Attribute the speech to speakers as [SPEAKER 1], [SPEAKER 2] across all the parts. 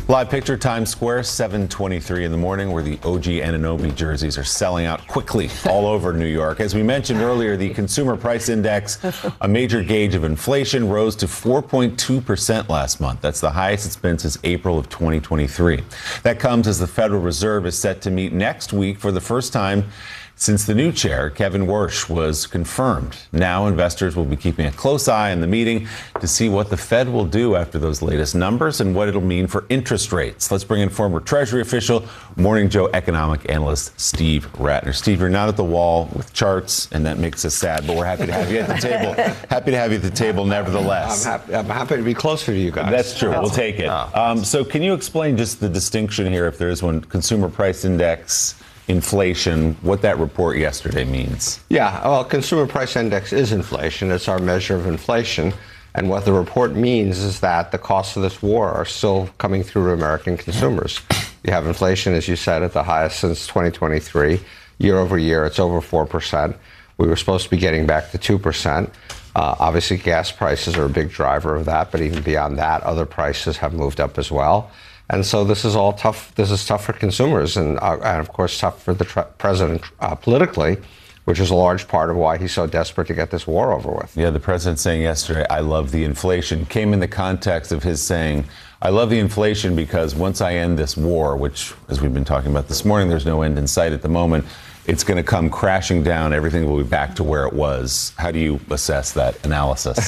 [SPEAKER 1] Live picture, Times Square, 7:23 in the morning, where the OG Anunoby jerseys are selling out quickly all over New York. As we mentioned earlier, the Consumer Price Index, a major gauge of inflation, rose to 4.2% last month. That's the highest it's been since April of 2023. That comes as the Federal Reserve is set to meet next week for the first time since the new chair, Kevin Warsh, was confirmed. Now investors will be keeping a close eye on the meeting to see what the Fed will do after those latest numbers and what it'll mean for interest rates. Let's bring in former Treasury official, Morning Joe economic analyst Steve Rattner. Steve, you're not at the wall with charts, and that makes us sad, but we're happy to have you at the table. Happy to have you at the table nevertheless.
[SPEAKER 2] I'm happy to be closer to you guys.
[SPEAKER 1] That's true. We'll take it. So can you explain just the distinction here, if there is one, Consumer Price Index, inflation, what that report yesterday means?
[SPEAKER 2] Yeah, well, Consumer Price Index is inflation. It's our measure of inflation. And what the report means is that the costs of this war are still coming through to American consumers. You have inflation, as you said, at the highest since 2023. Year over year, it's over 4%. We were supposed to be getting back to 2%. Obviously, gas prices are a big driver of that, but even beyond that, other prices have moved up as well. And so this is all tough. This is tough for consumers and of course, tough for the president politically, which is a large part of why he's so desperate to get this war over with.
[SPEAKER 1] Yeah, the president saying yesterday, I love the inflation, came in the context of his saying, I love the inflation because once I end this war, which, as we've been talking about this morning, there's no end in sight at the moment, it's going to come crashing down. Everything will be back to where it was. How do you assess that analysis?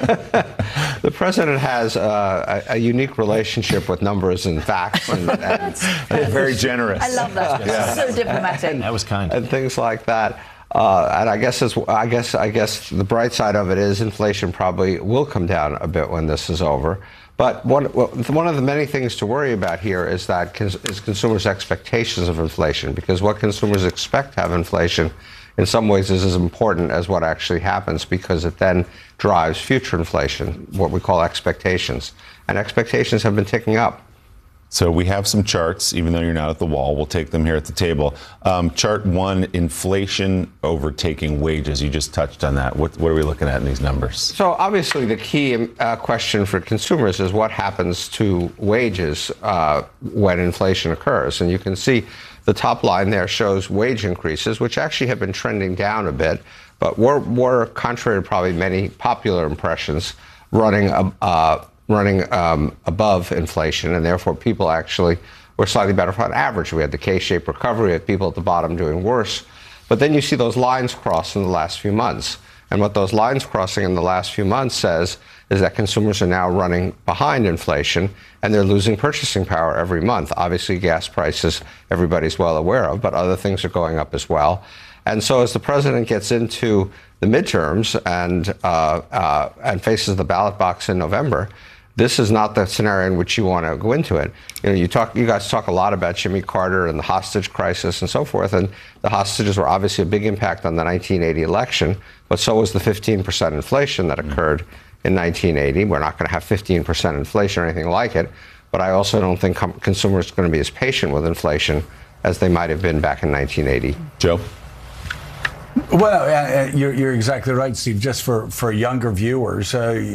[SPEAKER 2] The president has a unique relationship with numbers and facts, and
[SPEAKER 1] very generous.
[SPEAKER 3] I love that.
[SPEAKER 1] Yeah.
[SPEAKER 3] So diplomatic.
[SPEAKER 1] That was kind.
[SPEAKER 2] And things like that. And I guess the bright side of it is inflation probably will come down a bit when this is over. But one of the many things to worry about here is consumers' expectations of inflation, because what consumers expect to have inflation in some ways is as important as what actually happens, because it then drives future inflation, what we call expectations. And expectations have been ticking up.
[SPEAKER 1] So we have some charts, even though you're not at the wall. We'll take them here at the table. Chart 1, inflation overtaking wages. You just touched on that. What are we looking at in these numbers?
[SPEAKER 2] So obviously the key question for consumers is what happens to wages when inflation occurs. And you can see the top line there shows wage increases, which actually have been trending down a bit, but were contrary to probably many popular impressions, running above inflation, and therefore people actually were slightly better on average. We had the K-shaped recovery, we had people at the bottom doing worse. But then you see those lines cross in the last few months. And what those lines crossing in the last few months says is that consumers are now running behind inflation, and they're losing purchasing power every month. Obviously, gas prices, everybody's well aware of, but other things are going up as well. And so as the president gets into the midterms and faces the ballot box in November, this is not the scenario in which you want to go into it. You guys talk a lot about Jimmy Carter and the hostage crisis and so forth, and the hostages were obviously a big impact on the 1980 election, but so was the 15% inflation that occurred in 1980. We're not going to have 15% inflation or anything like it, but I also don't think consumers are going to be as patient with inflation as they might have been back in 1980.
[SPEAKER 1] Joe?
[SPEAKER 4] Well, you're exactly right, Steve. Just for younger viewers,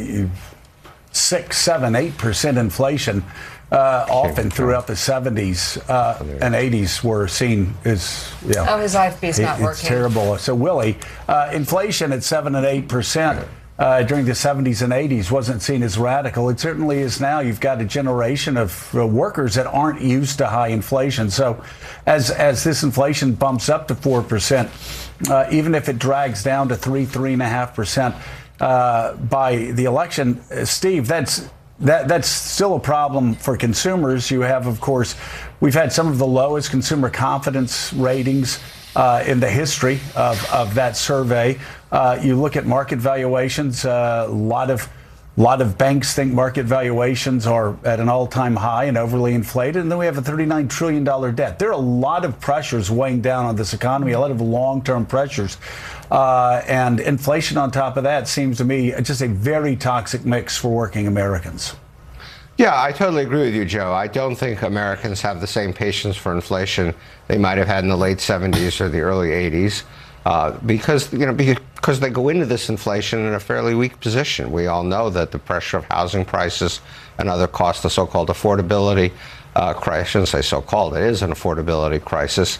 [SPEAKER 4] 6, 7, 8% inflation often throughout the 70s and 80s were seen as,
[SPEAKER 3] oh, his IFB's not working.
[SPEAKER 4] It's terrible. So, Willie, inflation at 7 and 8% during the 70s and 80s wasn't seen as radical. It certainly is now. You've got a generation of workers that aren't used to high inflation. So as this inflation bumps up to 4%, even if it drags down to 3.5%, by the election, Steve, that's still a problem for consumers. You have, of course, we've had some of the lowest consumer confidence ratings in the history of that survey. You look at market valuations, a lot of banks think market valuations are at an all-time high and overly inflated, and then we have a $39 trillion debt. There are a lot of pressures weighing down on this economy, a lot of long-term pressures. And inflation on top of that seems to me just a very toxic mix for working Americans.
[SPEAKER 2] Yeah, I totally agree with you, Joe. I don't think Americans have the same patience for inflation they might have had in the late 70s or the early 80s. because they go into this inflation in a fairly weak position. We all know that the pressure of housing prices and other costs, the so-called affordability crisis, I shouldn't say so-called, it is an affordability crisis,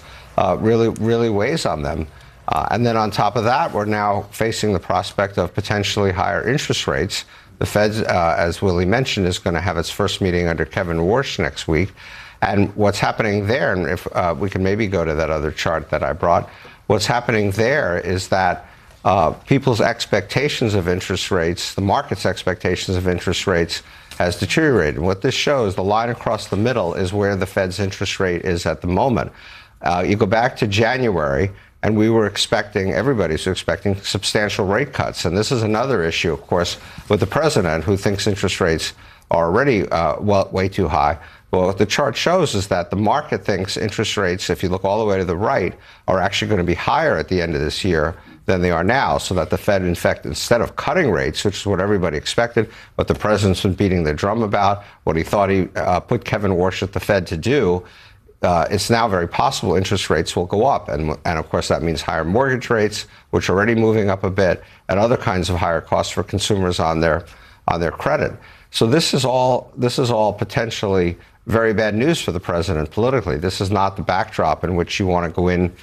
[SPEAKER 2] really weighs on them. And then on top of that, we're now facing the prospect of potentially higher interest rates. The Fed, as Willie mentioned, is going to have its first meeting under Kevin Warsh next week. And what's happening there, and if we can maybe go to that other chart that I brought, what's happening there is that people's expectations of interest rates, the market's expectations of interest rates, has deteriorated. What this shows, the line across the middle, is where the Fed's interest rate is at the moment. You go back to January, and everybody's expecting substantial rate cuts. And this is another issue, of course, with the president, who thinks interest rates are already way too high. Well, what the chart shows is that the market thinks interest rates, if you look all the way to the right, are actually going to be higher at the end of this year than they are now, so that the Fed, in fact, instead of cutting rates, which is what everybody expected, what the president's been beating the drum about, what he thought he put Kevin Warsh at the Fed to do, it's now very possible interest rates will go up. And of course, that means higher mortgage rates, which are already moving up a bit, and other kinds of higher costs for consumers on their credit. So this is all potentially very bad news for the president politically. This is not the backdrop in which you want to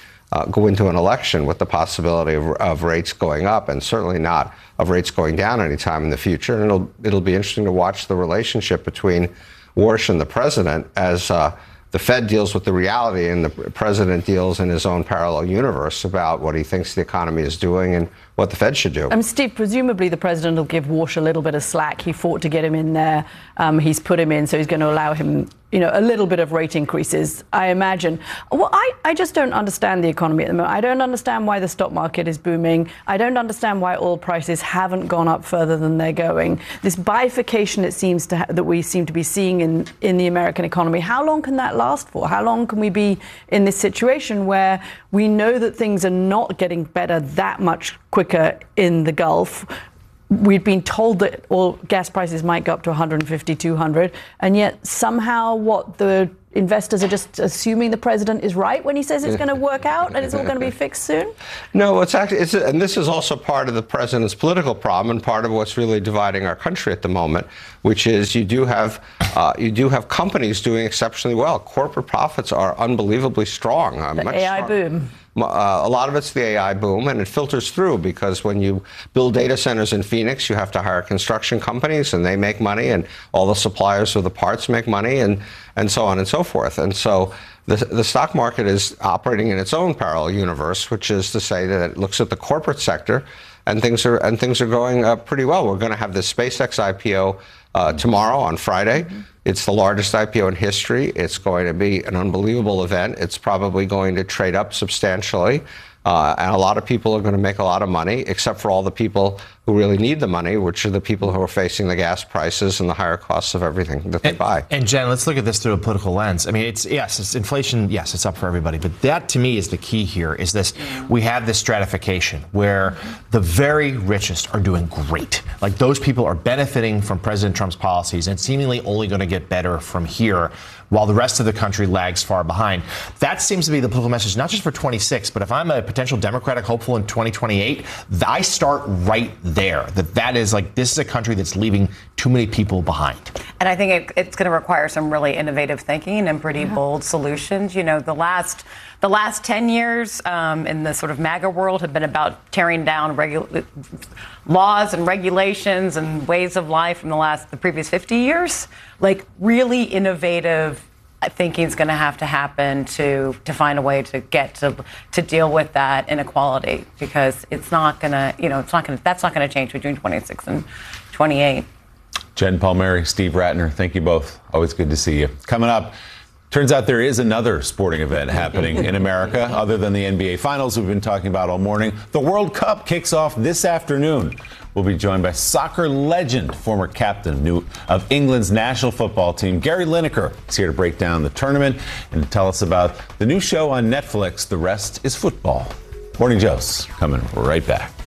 [SPEAKER 2] go into an election with the possibility of rates going up, and certainly not of rates going down anytime in the future. And it'll be interesting to watch the relationship between Warsh and the president as the Fed deals with the reality and the president deals in his own parallel universe about what he thinks the economy is doing and what the Fed should do.
[SPEAKER 3] Steve, presumably the president will give Warsh a little bit of slack. He fought to get him in there. He's put him in, so he's going to allow him, a little bit of rate increases, I imagine. Well, I just don't understand the economy at the moment. I don't understand why the stock market is booming. I don't understand why oil prices haven't gone up further than they're going. This bifurcation, it seems that we seem to be seeing in the American economy. How long can that last for? How long can we be in this situation where we know that things are not getting better that much quicker in the Gulf? We'd been told that oil gas prices might go up to 150, 200, and yet somehow the investors are just assuming the president is right when he says it's going to work out and it's all going to be fixed soon?
[SPEAKER 2] No, and this is also part of the president's political problem and part of what's really dividing our country at the moment, which is you do have companies doing exceptionally well. Corporate profits are unbelievably strong.
[SPEAKER 3] The AI boom.
[SPEAKER 2] A lot of it's the AI boom, and it filters through because when you build data centers in Phoenix, you have to hire construction companies, and they make money, and all the suppliers of the parts make money, and so on and so forth. And so the stock market is operating in its own parallel universe, which is to say that it looks at the corporate sector, and things are going pretty well. We're going to have the SpaceX IPO tomorrow on Friday. Mm-hmm. It's the largest IPO in history. It's going to be an unbelievable event. It's probably going to trade up substantially. And a lot of people are going to make a lot of money, except for all the people who really need the money, which are the people who are facing the gas prices and the higher costs of everything that they buy.
[SPEAKER 5] And Jen, let's look at this through a political lens. I mean, it's inflation. Yes, it's up for everybody. But that, to me, is the key here, is this. We have this stratification where the very richest are doing great. Like, those people are benefiting from President Trump's policies and seemingly only going to get better from here, while the rest of the country lags far behind. That seems to be the political message, not just for 26, but if I'm a potential Democratic hopeful in 2028, I start right there. That is like, this is a country that's leaving too many people behind.
[SPEAKER 6] And I think it's going to require some really innovative thinking and pretty bold solutions. The last 10 years in the sort of MAGA world have been about tearing down laws and regulations and ways of life from the previous 50 years. Like, really innovative thinking is going to have to happen to find a way to get to deal with that inequality, because it's not going to, that's not going to change between 26 and 28.
[SPEAKER 1] Jen Palmieri, Steve Rattner, thank you both. Always good to see you. Coming up, turns out there is another sporting event happening in America other than the NBA Finals we've been talking about all morning. The World Cup kicks off this afternoon. We'll be joined by soccer legend, former captain of England's national football team, Gary Lineker. He's here to break down the tournament and tell us about the new show on Netflix, The Rest is Football. Morning Joe's coming right back.